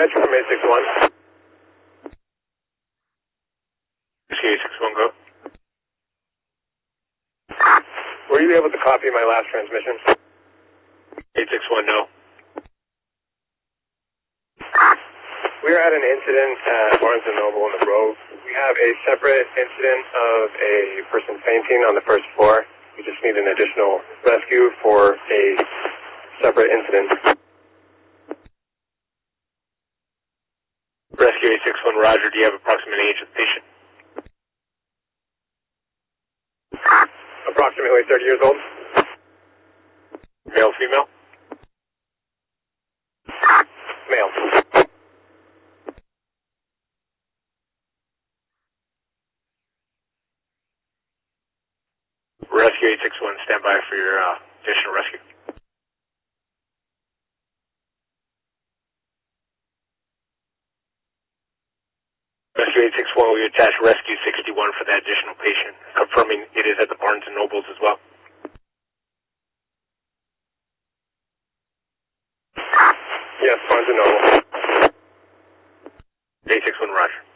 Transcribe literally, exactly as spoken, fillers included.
Dispatch from eight six one. Rescue eight six one, go. Were you able to copy my last transmission? eight six one, no. We are at an incident at Barnes and Noble in the Grove. We have a separate incident of a person fainting on the first floor. We just need an additional rescue for a separate incident. Rescue eight six one, Roger. Do you have approximate age of the patient? Approximately thirty years old. Male, female? Male. Rescue eight six one, stand by for your uh, additional rescue. Rescue eight six one, we attach Rescue sixty-one for that additional patient, confirming it is at the Barnes and Nobles as well. Yes, Barnes and Noble. eight six one, Roger.